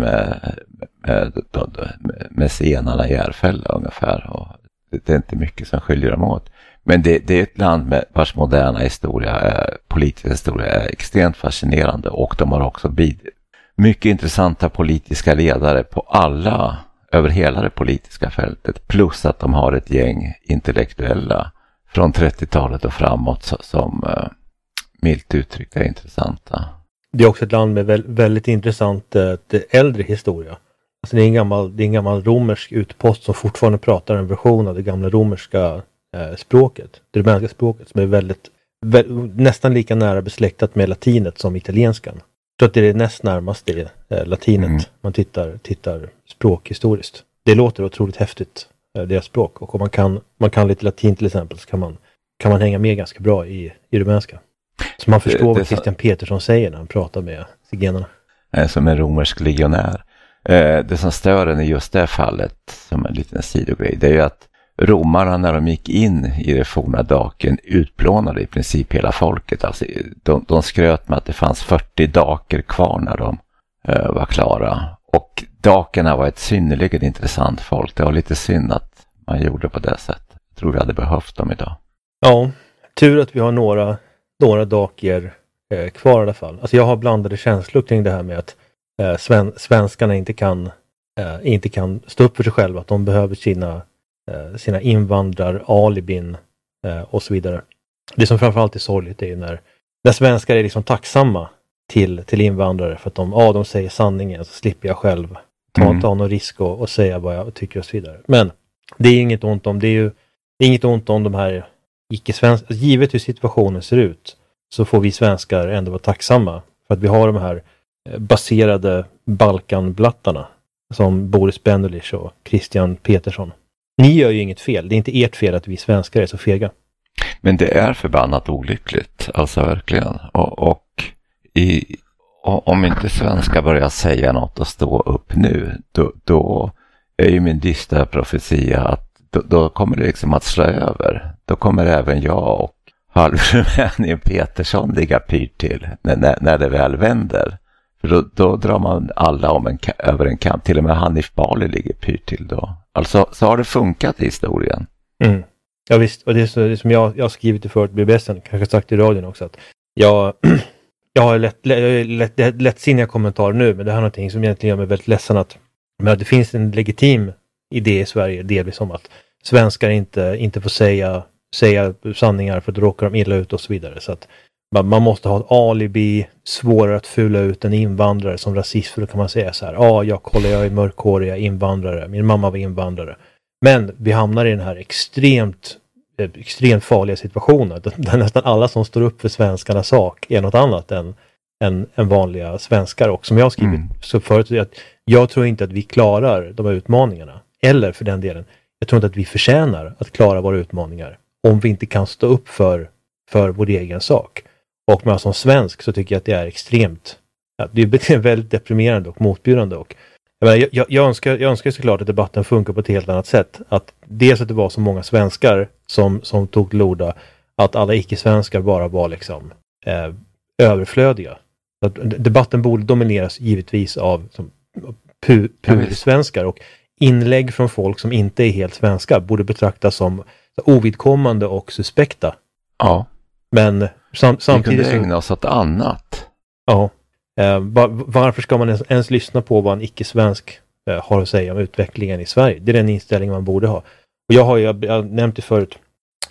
med senarna i Järfälla ungefär, och det är inte mycket som skiljer dem åt. Men det är ett land med vars moderna historia, politiska historia är extremt fascinerande, och de har också mycket intressanta politiska ledare över hela det politiska fältet, plus att de har ett gäng intellektuella från 30-talet och framåt som milt uttryckt är intressanta. Det är också ett land med väldigt intressant äldre historia. Alltså det är en gammal romersk utpost som fortfarande pratar en version av det gamla romerska språket. Det rumänska språket som är nästan lika nära besläktat med latinet som italienskan. Så att det är näst närmast det latinet man tittar språkhistoriskt. Det låter otroligt häftigt, deras språk. Och om man kan lite latin till exempel, så kan man hänga med ganska bra i rumänska. Så man förstår vad Christian Petersson säger när han pratar med zigenarna. Som en romersk legionär. Det som stör en i just det fallet, som en liten sidogrej, det är ju att romarna när de gick in i det forna Daken utplånade i princip hela folket. Alltså, de skröt med att det fanns 40 daker kvar när de var klara. Och dakerna var ett synnerligen intressant folk. Det var lite synd att man gjorde på det sättet. Jag tror vi hade behövt dem idag. Ja, tur att vi har några daker kvar i alla fall. Alltså jag har blandade känslor kring det här med att svenskarna inte kan stå upp för sig själva. Att de behöver sina invandraralibin och så vidare. Det som framförallt är sorgligt är när svenskar är liksom tacksamma till invandrare för att de säger sanningen, så slipper jag själv ta någon risk och säga vad jag tycker och så vidare. Men det är inget ont om de här icke-svenska. Givet hur situationen ser ut så får vi svenskar ändå vara tacksamma för att vi har de här baserade Balkanblattarna som Boris Bendelich och Christian Petersson. Ni gör ju inget fel. Det är inte ert fel att vi svenskar är så fega. Men det är förbannat olyckligt. Alltså verkligen. Om inte svenskar börjar säga något och stå upp nu, då är ju min dystra profetia att då kommer det liksom att slå över. Då kommer även jag och halvrumänien Petersson ligga pyrt till när det väl vänder. För då drar man alla över en kamp. Till och med Hanif Bali ligger pyrt till då. Alltså så har det funkat i historien. Mm. Ja visst, och det är som jag har skrivit i förut BBSen, kanske sagt i radion också, att jag har lättsinniga kommentarer nu, men det här är någonting som egentligen gör mig väldigt ledsen att det finns en legitim idé i Sverige, delvis om att svenskar inte får säga sanningar för att råkar de illa ut och så vidare. Så att man måste ha ett alibi, svårare att fula ut en invandrare som rasist, för då kan man säga så här: jag är mörkhårig, jag är invandrare, min mamma var invandrare. Men vi hamnar i den här extremt farliga situationen där nästan alla som står upp för svenskarnas sak är något annat än vanliga svenskar. Och som jag har skrivit så förut, att jag tror inte att vi klarar de här utmaningarna. Eller för den delen, jag tror inte att vi förtjänar att klara våra utmaningar om vi inte kan stå upp för vår egen sak. Och med som svensk så tycker jag att det är extremt, det är väldigt deprimerande och motbjudande. Och jag önskar såklart att debatten funkar på ett helt annat sätt. Att dels att det var så många svenskar som tog till orda, att alla icke-svenskar bara var liksom överflödiga. Att debatten borde domineras givetvis av svenskar, och inlägg från folk som inte är helt svenskar borde betraktas som ovidkommande och suspekta. Ja. Men samtidigt vi kunde ägna oss åt annat. Ja. Varför ska man ens lyssna på vad en icke-svensk har att säga om utvecklingen i Sverige? Det är den inställningen man borde ha. Och jag har nämnt det förut.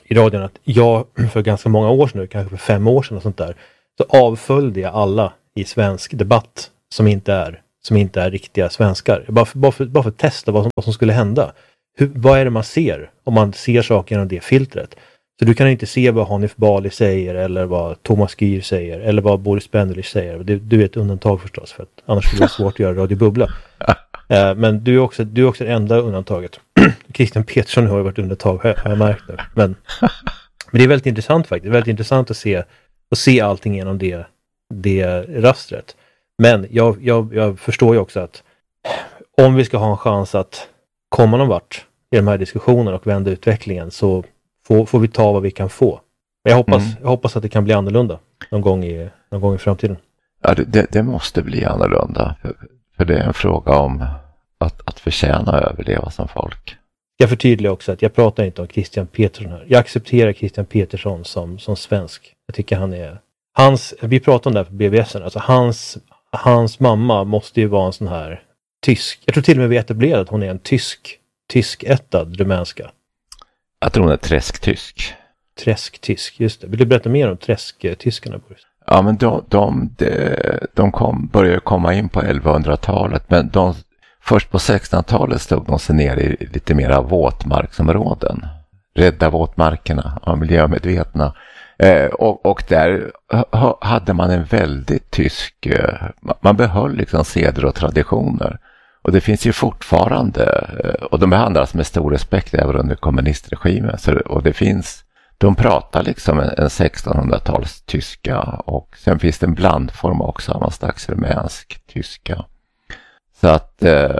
i radion att jag för ganska många år sedan nu, kanske för 5 år sedan och sånt där, så avföljde jag alla i svensk debatt som inte är riktiga svenskar. Bara för att testa vad som skulle hända. Vad är det man ser om man ser saker genom det filtret? Så du kan inte se vad Hanif Bali säger eller vad Thomas Gür säger eller vad Boris Bendelich säger. Du är ett undantag förstås, för att annars skulle det vara svårt att göra Radio Bubbla. Men du är också det enda undantaget. Christian Petersson har ju varit undantag, har jag märkt nu. Men det är väldigt intressant faktiskt. Det är väldigt intressant att se allting genom det rastret. Men jag förstår ju också att om vi ska ha en chans att komma någon vart i de här diskussionerna och vända utvecklingen, så får vi ta vad vi kan få. Jag hoppas att det kan bli annorlunda någon gång i framtiden. Ja, det måste bli annorlunda. För det är en fråga om att förtjäna och överleva som folk. Jag förtydligar också att jag pratar inte om Christian Petersson här. Jag accepterar Christian Petersson som svensk. Jag tycker han är... vi pratar om det här på BBSen. Alltså hans mamma måste ju vara en sån här tysk. Jag tror till och med vi etablerade att hon är en tyskättad rumänska. Jag tror hon är träsktysk. Träsktysk, just det. Vill du berätta mer om träsktyskarna, Boris? Ja, men de började komma in på 1100-talet, men först på 1600-talet stod de sig ner i lite mera våtmarksområden. Rädda våtmarkerna, ja, miljömedvetna. Och där hade man en väldigt tysk... Man behöll liksom seder och traditioner. Och det finns ju fortfarande... Och de behandlas med stor respekt även under kommunistregimen. Och det finns... De pratar liksom en 1600-tals tyska, och sen finns det en blandform också av någon slags rumänsk tyska. Så att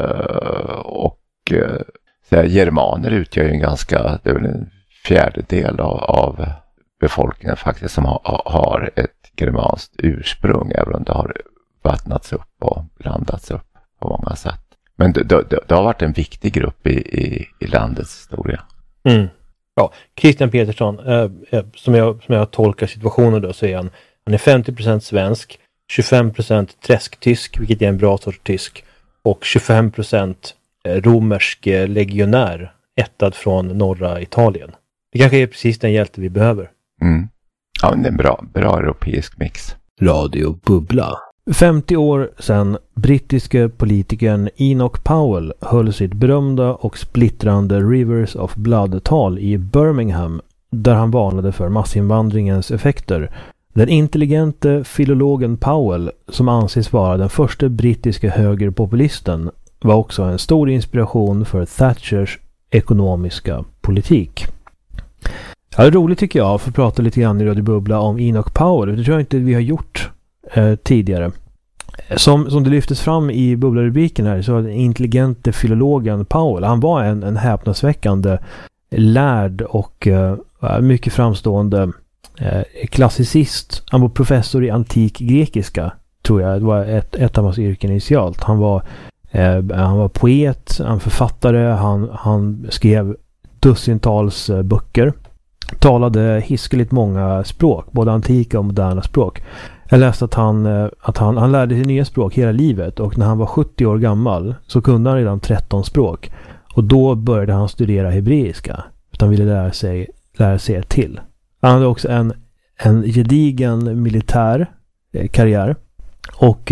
germaner utgör ju det är väl en fjärdedel av befolkningen faktiskt som har ett germanskt ursprung, även om det har vattnats upp och blandats upp på många sätt. Men det har varit en viktig grupp i landets historia. Mm. Ja, Christian Petersson, som jag tolkar situationen då, så är han är 50% svensk, 25% träsktysk, vilket är en bra sorts tysk, och 25% romersk legionär, ättad från norra Italien. Det kanske är precis den hjälte vi behöver. Mm. Ja, men det är en bra europeisk mix. Radio Bubbla. 50 år sedan brittiske politikern Enoch Powell höll sitt berömda och splittrande Rivers of Blood-tal i Birmingham, där han varnade för massinvandringens effekter. Den intelligente filologen Powell, som anses vara den första brittiska högerpopulisten, var också en stor inspiration för Thatchers ekonomiska politik. Ja, det är roligt tycker jag för att prata lite grann i Radio Bubbla om Enoch Powell. Det tror jag inte vi har gjort tidigare. Som det lyftes fram i bubblarubriken här, så den intelligente filologen Powell, han var en häpnadsväckande lärd och mycket framstående klassicist. Han var professor i antik grekiska, tror jag. Det var ett av hans yrken initialt. Han var poet, han författare, han skrev dussintals böcker, talade hiskeligt många språk, både antika och moderna språk. Jag läste att han lärde sig nya språk hela livet, och när han var 70 år gammal så kunde han redan 13 språk, och då började han studera hebreiska, för han ville lära sig till. Han hade också en gedigen militär karriär och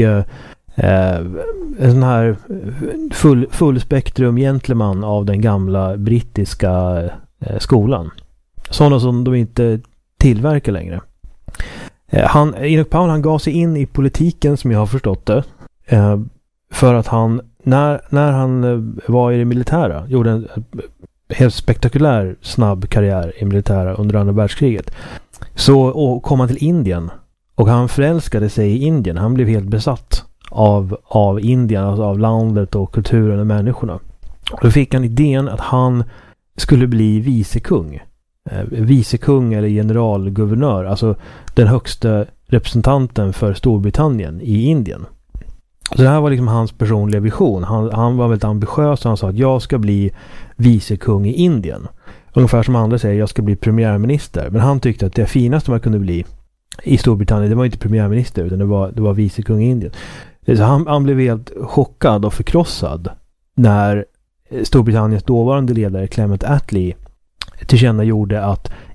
en sån här fullspektrum gentleman av den gamla brittiska skolan. Sådana som de inte tillverkar längre. Enoch Powell, han gav sig in i politiken, som jag har förstått det, för att han när han var i det militära gjorde en helt spektakulär snabb karriär i militära under andra världskriget. Så kom han till Indien, och han förälskade sig i Indien. Han blev helt besatt av Indien, alltså av landet och kulturen och människorna. Och då fick han idén att han skulle bli visekung eller generalguvernör, alltså den högsta representanten för Storbritannien i Indien. Så det här var liksom hans personliga vision. Han var väldigt ambitiös, och han sa att jag ska bli visekung i Indien. Ungefär som andra säger, jag ska bli premiärminister. Men han tyckte att det finaste man kunde bli i Storbritannien, det var inte premiärminister, utan det var visekung i Indien. Så han blev helt chockad och förkrossad när Storbritanniens dåvarande ledare Clement Attlee tillkännagjorde att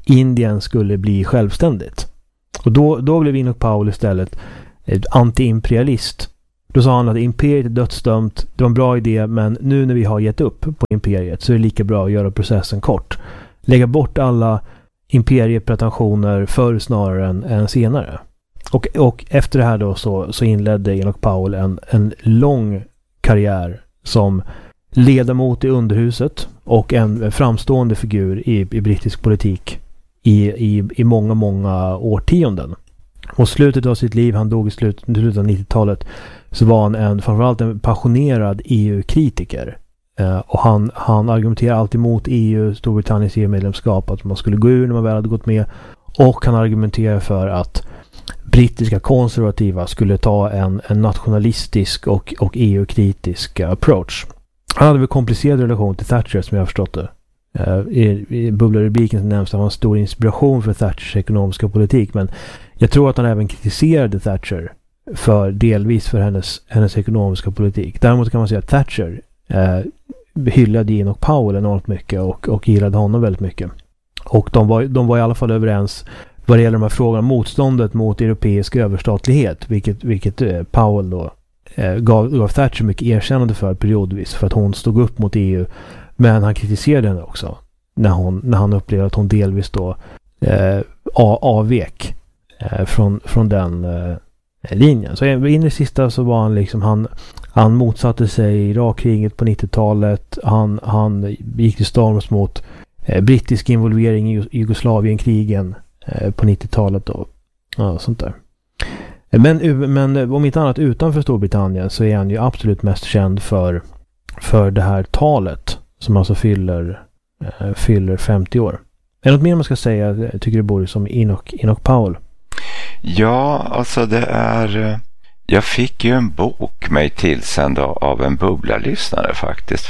Indien skulle bli självständigt. Och då blev Enoch Powell istället anti-imperialist. Då sa han att imperiet är dödsdömt, det var en bra idé, men nu när vi har gett upp på imperiet så är det lika bra att göra processen kort. Lägga bort alla imperiepretensioner förr snarare än senare. Och efter det här då så inledde Enoch Powell en lång karriär som ledamot i underhuset och en framstående figur i brittisk politik i många, många årtionden. Och slutet av sitt liv, han dog i slutet av 90-talet, så var han framförallt en passionerad EU-kritiker. Och han argumenterar alltid mot EU, Storbritanniens EU-medlemskap, att man skulle gå ur när man väl hade gått med. Och han argumenterar för att brittiska konservativa skulle ta en nationalistisk och EU-kritisk approach. Han hade en komplicerad relation till Thatcher, som jag har förstått det. I bubblarubriken så nämns det att han var en stor inspiration för Thatchers ekonomiska politik, men jag tror att han även kritiserade Thatcher delvis för hennes ekonomiska politik. Däremot kan man säga att Thatcher hyllade Enoch Powell enormt mycket och gillade honom väldigt mycket. Och de var i alla fall överens vad det gäller de här frågorna, motståndet mot europeisk överstatlighet, vilket Powell då gav Thatcher mycket erkännande för periodvis, för att hon stod upp mot EU, men han kritiserade henne också när han upplevde att hon delvis då avvek från den linjen. Så in i det sista så var han liksom, han motsatte sig Irakkriget på 90-talet, han gick till storms mot brittisk involvering i Jugoslavienkrigen på 90-talet och sånt där. Men om inte annat utanför Storbritannien så är han ju absolut mest känd för det här talet som alltså fyller 50 år. Är det något mer man ska säga, tycker du, Boris, om Enoch Powell? Ja, alltså det är... Jag fick ju en bok mig tillsänd av en bubblarlyssnare faktiskt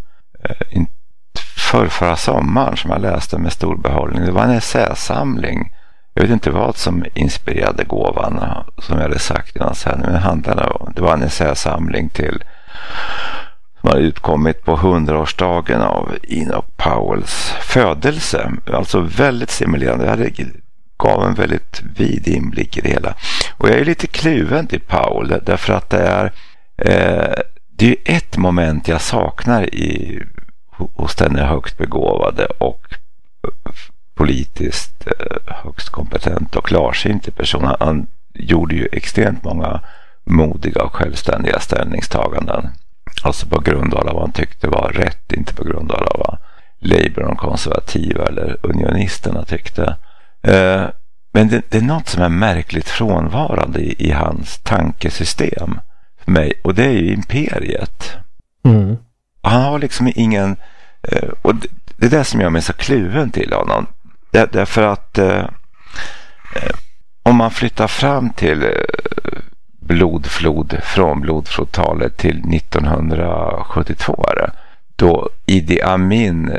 förra sommaren, som jag läste med stor behållning. Det var en essäsamling. Jag vet inte vad som inspirerade gåvan, som jag hade sagt innan sen, men det var en essäsamling som hade utkommit på 100-årsdagen av Enoch Powells födelse. Alltså väldigt stimulerande. Det gav en väldigt vid inblick i det hela. Och jag är lite kluven till Powell, därför att det är ett moment jag saknar hos den högst begåvade och politiskt högst kompetent och klarsynt person. Han gjorde ju extremt många modiga och självständiga ställningstaganden. Alltså på grund av vad han tyckte var rätt, inte på grund av vad Labour, de konservativa eller unionisterna tyckte. Men det är något som är märkligt frånvarande i hans tankesystem för mig, och det är ju imperiet. Mm. Han har liksom ingen... Och det är det som gör mig så kluven till honom. Därför att om man flyttar fram till från blodflodtalet till 1972, då Idi Amin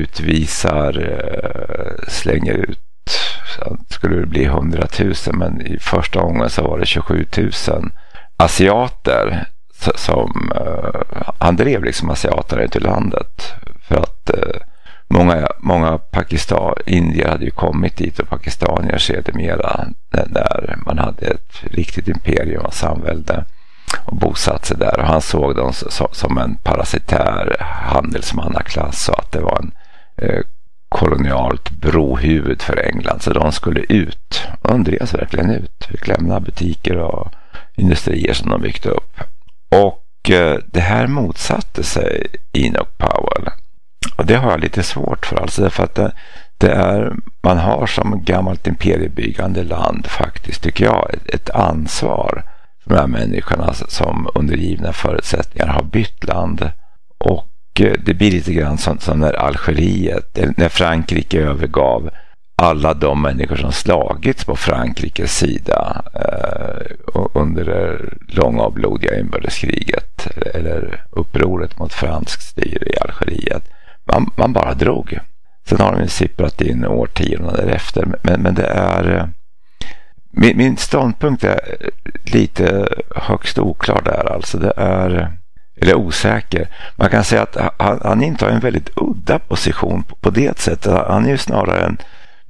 slänger ut, skulle det bli 100 000, men i första gången så var det 27 000 asiater som han drev liksom asiater ut i landet, för att många indier hade ju kommit dit, och pakistanier sedermera, där man hade ett riktigt imperium och samvälde och bosatt sig där, och han såg dem som en parasitär handelsmannaklass, och att det var en kolonialt brohuvud för England, så de skulle ut, och de drevs verkligen ut, fick lämna butiker och industrier som de byggt upp. Och det här motsatte sig Enoch Powell, och det har jag lite svårt för, alltså, därför att man har som gammalt imperiebyggande land faktiskt, tycker jag, ett ansvar för de här människorna som under givna förutsättningar har bytt land. Och det blir lite grann som när Algeriet, när Frankrike övergav alla de människor som slagits på Frankrikes sida under det långa och blodiga inbördeskriget eller upproret mot fransk styre i Algeriet. Man bara drog. Sen har de sipprat in årtionden därefter. Men det är... Min ståndpunkt är lite högst oklar där. Alltså det är... Eller osäker. Man kan säga att han intar en väldigt udda position på det sättet. Han är ju snarare en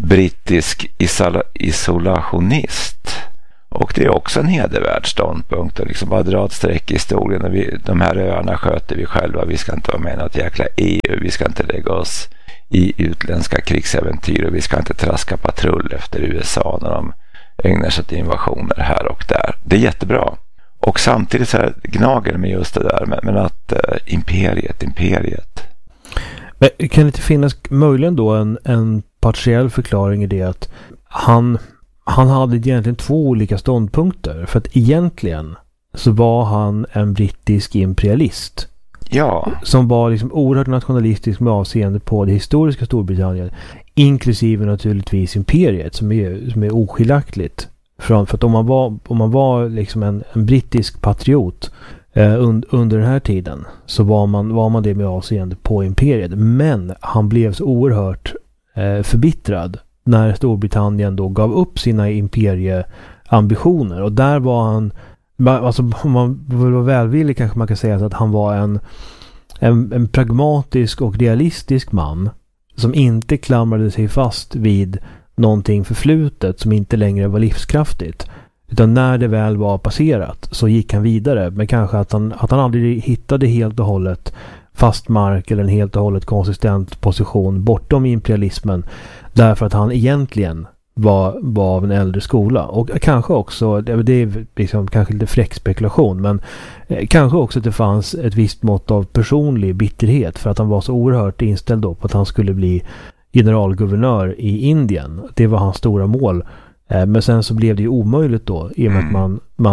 brittisk isolationist. Och det är också en hedervärd ståndpunkt att liksom bara dra ett streck i historien. Och de här öarna sköter vi själva. Vi ska inte vara med i något jäkla EU. Vi ska inte lägga oss i utländska krigsäventyr och vi ska inte traska patrull efter USA när de ägnar sig åt invasioner här och där. Det är jättebra. Och samtidigt så här gnager med just det där men att imperiet. Men kan det inte finnas möjligen då en partiell förklaring i det att han hade egentligen två olika ståndpunkter, för att egentligen så var han en brittisk imperialist. Ja. Som var liksom oerhört nationalistisk med avseende på det historiska Storbritannien, inklusive naturligtvis imperiet som är oskiljaktigt. För att om man var liksom en brittisk patriot under den här tiden så var man det med avseende på imperiet. Men han blev så oerhört förbittrad när Storbritannien då gav upp sina imperieambitioner. Och där var han, alltså om man vill vara välvillig kanske man kan säga att han var en pragmatisk och realistisk man som inte klamrade sig fast vid någonting förflutet som inte längre var livskraftigt. Utan när det väl var passerat så gick han vidare. Men kanske att han aldrig hittade helt och hållet fast mark eller en helt och hållet konsistent position bortom imperialismen. Därför att han egentligen var av en äldre skola. Och kanske också, det är liksom kanske lite fräck spekulation, men kanske också att det fanns ett visst mått av personlig bitterhet för att han var så oerhört inställd då på att han skulle bli generalguvernör i Indien. Det var hans stora mål. Men sen så blev det ju omöjligt då i och med att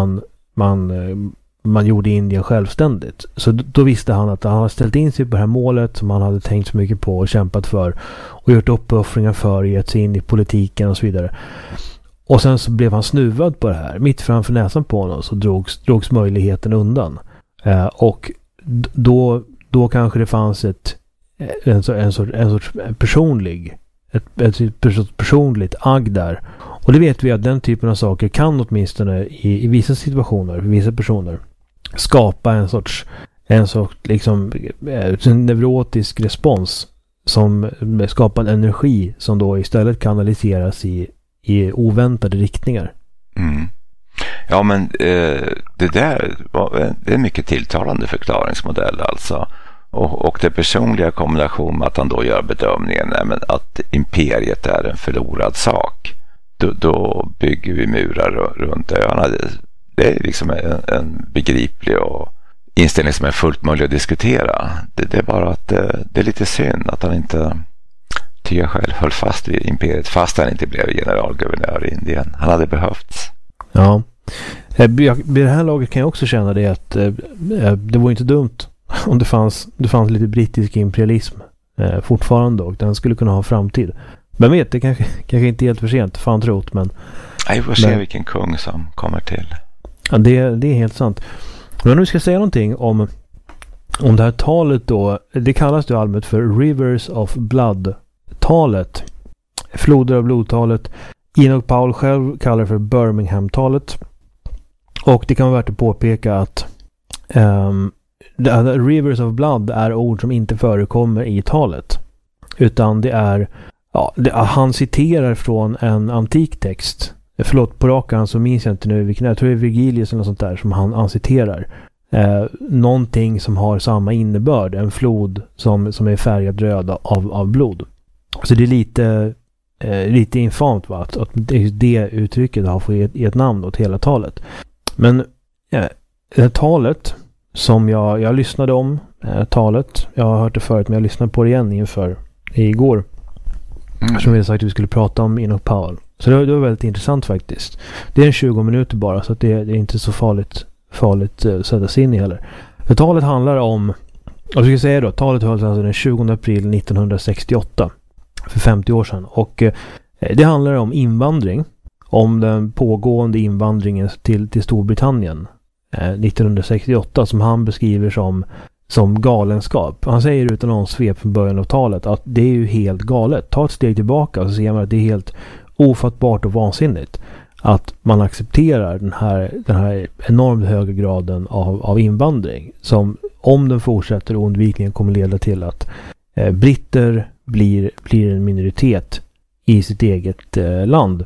man gjorde Indien självständigt. Så då visste han att han hade ställt in sig på det här målet som han hade tänkt så mycket på och kämpat för och gjort uppoffringar för, gett sig in i politiken och så vidare. Och sen så blev han snuvad på det här. Mitt framför näsan på honom så drogs möjligheten undan. Och då kanske det fanns en sorts personligt agg där. Och det vet vi att den typen av saker kan åtminstone i vissa situationer, för vissa personer, skapa en sorts liksom neurotisk respons som skapar en energi som då istället kanaliseras i oväntade riktningar. Mm. Ja, men det är en mycket tilltalande förklaringsmodell alltså. Och det personliga kombination med att han då gör bedömningen att imperiet är en förlorad sak. Då bygger vi murar runt öarna. Det är liksom en begriplig och inställning som är fullt möjlig att diskutera. Det är bara att det är lite synd att han inte tycker själv höll fast vid imperiet fast han inte blev generalguvernör i Indien. Han hade behövts. Ja. Vid det här laget kan jag också känna det att det var inte dumt om det fanns lite brittisk imperialism fortfarande och den skulle kunna ha framtid. Men vet, det kanske inte är helt för sent, fan trott, men... Jag får se vilken kung som kommer till. Ja, det är helt sant. Men nu ska jag säga någonting om det här talet då. Det kallas då allmänt för Rivers of Blood-talet. Floder av blodtalet. Enoch Powell själv kallar det för Birmingham-talet. Och det kan vara värt att påpeka att Rivers of Blood är ord som inte förekommer i talet. Utan det är... Ja, han citerar från en antik text. Förlåt, på rakan så minns jag inte nu vilken. Jag tror det är Virgilius eller något sånt där som han citerar. Någonting som har samma innebörd. En flod som är färgad röd av blod. Så det är lite infamt, va? Att det uttrycket har fått ett namn åt hela talet. Men det här talet som jag lyssnade om. Talet. Jag har hört det förut men jag lyssnade på det igen inför igår. Som vi sagt att vi skulle prata om Enoch Powell. Så det var väldigt intressant faktiskt. Det är en 20 minuter bara så att det är inte så farligt att sätta sig in i heller. För talet handlar om, och ska jag säga då, talet hölls alltså den 20 april 1968 för 50 år sedan. Och det handlar om invandring, om den pågående invandringen till Storbritannien 1968 som han beskriver som galenskap. Han säger utan någon svep från början av talet att det är ju helt galet. Ta ett steg tillbaka och så ser man att det är helt ofattbart och vansinnigt att man accepterar den här enormt höga graden av invandring som om den fortsätter oundvikligen kommer leda till att britter blir en minoritet i sitt eget land.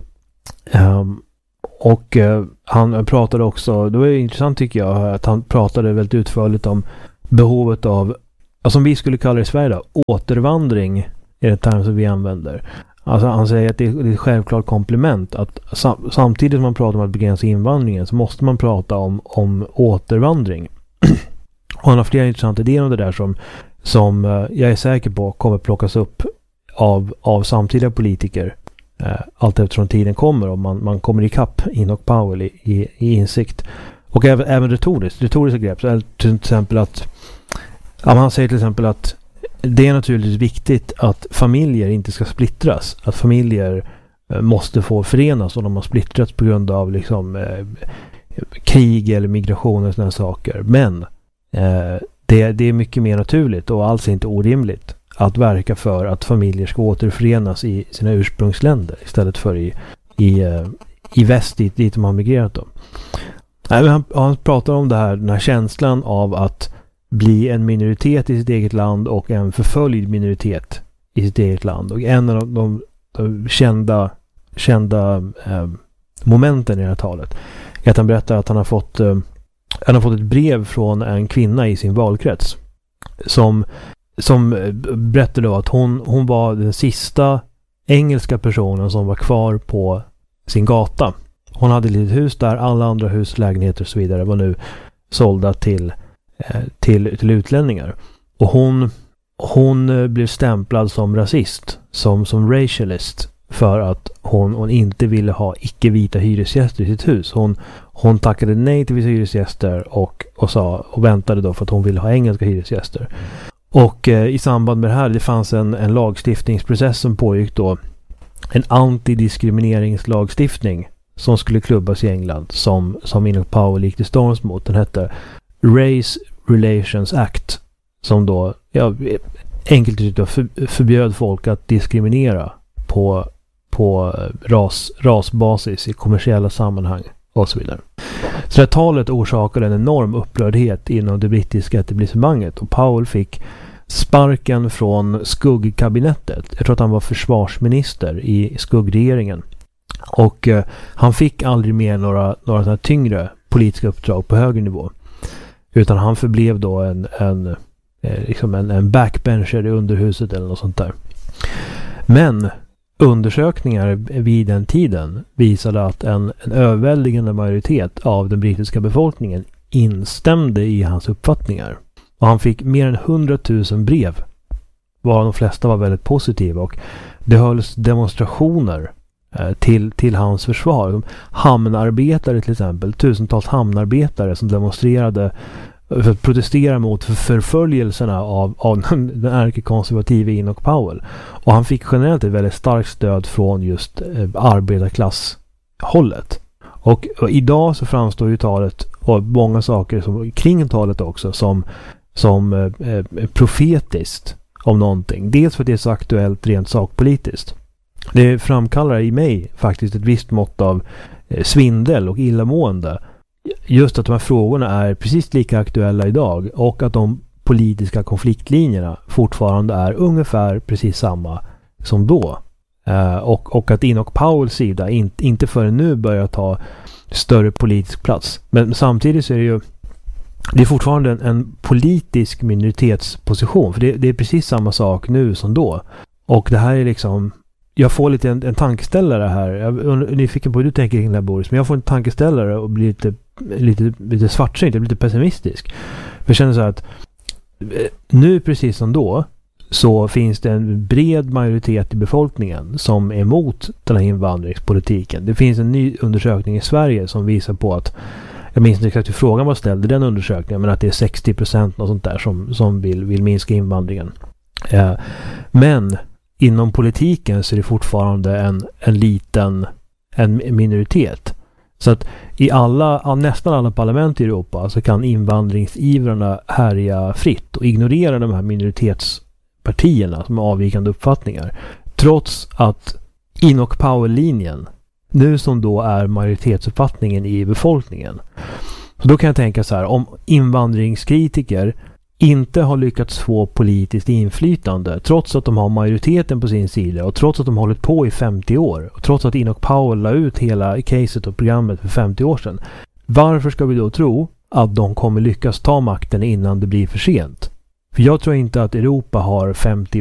Och han pratade också, det var intressant tycker jag, att han pratade väldigt utförligt om behovet av, som vi skulle kalla det i Sverige då, återvandring är det term som vi använder. Alltså han säger att det är ett självklart komplement att samtidigt som man pratar om att begränsa invandringen så måste man prata om återvandring. Och han har flera intressanta idéer om det där som jag är säker på kommer plockas upp av samtida politiker allt eftersom tiden kommer och man kommer ikapp Enoch Powell i insikt. Och även retoriska grepp. Så till exempel att han säger till exempel att det är naturligtvis viktigt att familjer inte ska splittras. Att familjer måste få förenas och de har splittrats på grund av liksom, krig eller migration och sådana saker. Men det är mycket mer naturligt och alls inte orimligt att verka för att familjer ska återförenas i sina ursprungsländer istället för i väst dit de har migrerat då. Han pratar om den här känslan av att bli en minoritet i sitt eget land och en förföljd minoritet i sitt eget land. Och en av de kända momenten i det här talet är att han berättar att han har fått ett brev från en kvinna i sin valkrets som berättade då att hon var den sista engelska personen som var kvar på sin gata. Hon hade ett litet hus där, alla andra hus, lägenheter och så vidare var nu sålda till utlänningar. Och hon blev stämplad som rasist, som racialist, för att hon inte ville ha icke-vita hyresgäster i sitt hus. Hon tackade nej till vissa hyresgäster och väntade då för att hon ville ha engelska hyresgäster. Och i samband med det här, det fanns en lagstiftningsprocess som pågick då, en antidiskrimineringslagstiftning som skulle klubbas i England som Enoch Powell gick till storms mot. Den hette Race Relations Act, som då enkelt uttryckt förbjöd folk att diskriminera på rasbasis i kommersiella sammanhang och så vidare. Så det här talet orsakade en enorm upprördhet inom det brittiska etablissemanget och Powell fick sparken från skuggkabinettet. Jag tror att han var försvarsminister i skuggregeringen. Och han fick aldrig mer några sådana tyngre politiska uppdrag på högre nivå. Utan han förblev då en backbencher i underhuset eller något sånt där. Men undersökningar vid den tiden visade att en överväldigande majoritet av den brittiska befolkningen instämde i hans uppfattningar. Och han fick mer än 100 000 brev, varav de flesta var väldigt positiva, och det hölls demonstrationer till hans försvar. Hamnarbetare till exempel, tusentals hamnarbetare som demonstrerade för att protestera mot förföljelserna av den ärkekonservativa Enoch Powell. Och han fick generellt ett väldigt starkt stöd från just arbetarklasshållet. Och idag så framstår ju talet och många saker som kring talet också som profetiskt om någonting. Dels för att det är så aktuellt rent sakpolitiskt. Det framkallar i mig faktiskt ett visst mått av svindel och illamående. Just att de här frågorna är precis lika aktuella idag och att de politiska konfliktlinjerna fortfarande är ungefär precis samma som då. Och att Enoch Powells sida inte förrän nu börjar ta större politisk plats. Men samtidigt så är det är fortfarande en politisk minoritetsposition. För det är precis samma sak nu som då. Och det här är liksom, jag får lite en tankeställare här. Jag är nyfiken på hur du tänker kring det här, Boris. Men jag får en tankeställare och blir lite svartsynt. Jag blir lite pessimistisk. För jag känner så här att nu precis som då så finns det en bred majoritet i befolkningen som är emot den här invandringspolitiken. Det finns en ny undersökning i Sverige som visar på att, jag minns inte exakt hur frågan var ställd i den undersökningen, men att det är 60% och sånt där som vill minska invandringen. Men inom politiken så är det fortfarande en liten minoritet. Så att i nästan alla parlament i Europa så kan invandringsivrarna härja fritt och ignorera de här minoritetspartierna som har avvikande uppfattningar. Trots att Enoch Powell-linjen nu som då är majoritetsuppfattningen i befolkningen. Så då kan jag tänka så här, om invandringskritiker inte har lyckats få politiskt inflytande trots att de har majoriteten på sin sida och trots att de har hållit på i 50 år och trots att Enoch Powell la ut hela caset och programmet för 50 år sedan. Varför ska vi då tro att de kommer lyckas ta makten innan det blir för sent? För jag tror inte att Europa har 50